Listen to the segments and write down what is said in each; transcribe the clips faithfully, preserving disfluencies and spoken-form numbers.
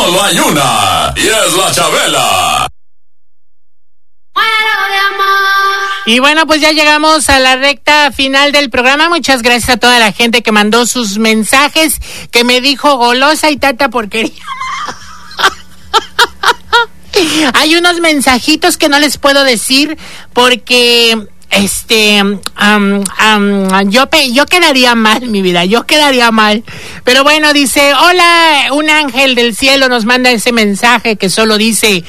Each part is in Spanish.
Solo hay una, y es la Chabela. Y bueno, pues ya llegamos a la recta final del programa. Muchas gracias a toda la gente que mandó sus mensajes, que me dijo golosa y tanta porquería. Hay unos mensajitos que no les puedo decir porque este um, um, yo pe- yo quedaría mal, mi vida, yo quedaría mal. Pero bueno, dice, hola, un ángel del cielo nos manda ese mensaje que solo dice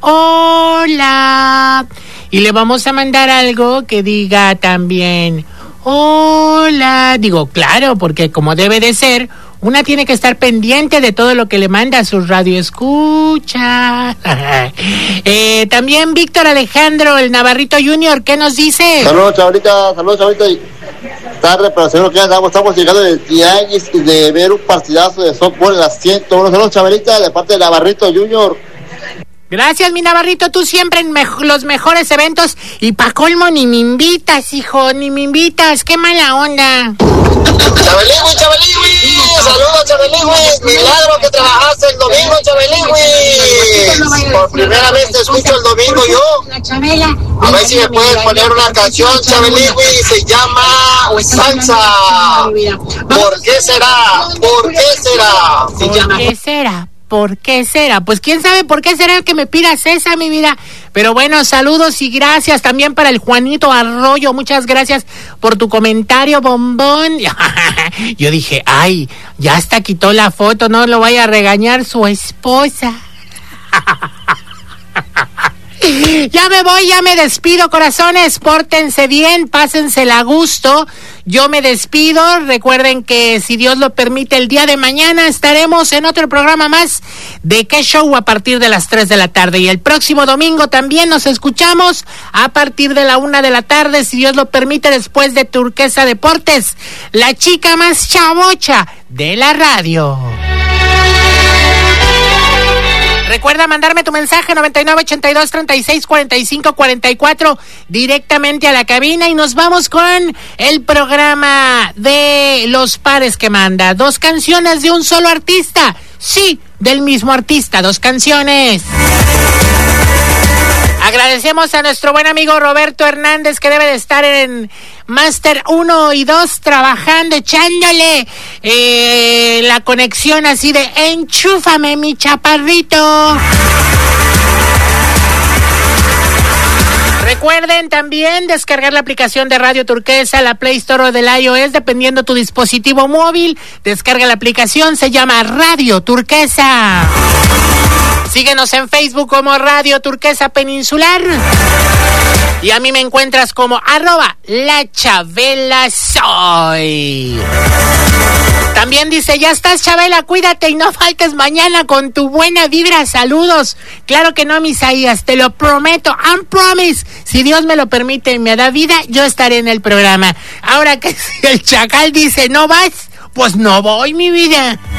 hola. Y le vamos a mandar algo que diga también hola. Digo, claro, porque como debe de ser, una tiene que estar pendiente de todo lo que le manda a su radio escucha. eh, también Víctor Alejandro, el Navarrito Junior, ¿qué nos dice? Saludos, chavalita, saludos, chavalita. Y tarde, pero seguro que andamos, estamos llegando del tianguis de ver un partidazo de softball en las ciento uno. Saludos, chavalita, de parte de Navarrito Junior. Gracias, mi Navarrito, tú siempre en me- los mejores eventos. Y pa' colmo ni me invitas, hijo, ni me invitas, qué mala onda. Chabeligüi, Chabeligüi, saludos, Chabeligüi, milagro que trabajaste el domingo, Chabeligüi. Por primera vez te escucho el domingo yo. A ver si me puedes poner una canción, Chabeligüi, se llama Salsa. ¿Por qué será? ¿Por qué será? ¿Por qué será? ¿Por qué será? Pues quién sabe por qué será que me pidas esa, mi vida. Pero bueno, saludos y gracias también para el Juanito Arroyo. Muchas gracias por tu comentario, bombón. Yo dije, ay, ya hasta quitó la foto, no lo vaya a regañar su esposa. Ya me voy, ya me despido, corazones, pórtense bien, pásensela a gusto. Yo me despido, recuerden que si Dios lo permite el día de mañana estaremos en otro programa más de Qué Show a partir de las tres de la tarde, y el próximo domingo también nos escuchamos a partir de la una de la tarde, si Dios lo permite, después de Turquesa Deportes, la chica más chavocha de la radio. Recuerda mandarme tu mensaje noventa y nueve ochenta y dos treinta y seis cuarenta y cinco cuarenta y cuatro directamente a la cabina, y nos vamos con el programa de los pares que manda. Dos canciones de un solo artista. Sí, del mismo artista, dos canciones. Agradecemos a nuestro buen amigo Roberto Hernández, que debe de estar en Máster uno y dos trabajando, echándole eh, la conexión así de enchúfame, mi chaparrito. Recuerden también descargar la aplicación de Radio Turquesa, la Play Store o del iOS, dependiendo tu dispositivo móvil. Descarga la aplicación, se llama Radio Turquesa. Síguenos en Facebook como Radio Turquesa Peninsular. Y a mí me encuentras como arroba la Chabela soy. También dice, ya estás, Chabela, cuídate y no faltes mañana con tu buena vibra. Saludos. Claro que no, Misaías, te lo prometo. I'm promise. Si Dios me lo permite y me da vida, yo estaré en el programa. Ahora que si el chacal dice, ¿no vas? Pues no voy, mi vida.